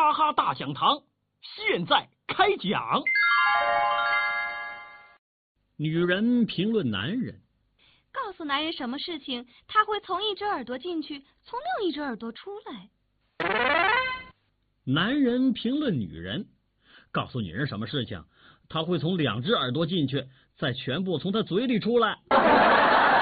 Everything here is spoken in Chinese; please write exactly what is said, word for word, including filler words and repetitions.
哈哈大讲堂现在开讲。女人评论男人， 告诉男人什么事情，他会从一只耳朵进去，从另一只耳朵出来。 男人评论女人，告诉女人什么事情，他会从两只耳朵进去，再全部从她嘴里出来。